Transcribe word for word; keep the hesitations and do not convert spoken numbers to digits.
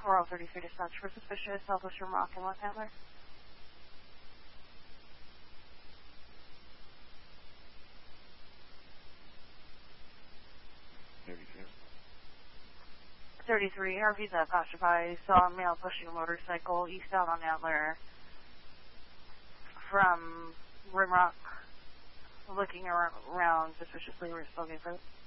four oh thirty-three dispatch for suspicious Southwest Rimrock and West Antler. thirty-three. thirty-three, R V's at Pasture Pie, saw a male pushing a motorcycle eastbound on Antler from Rimrock, looking around suspiciously. We're still getting for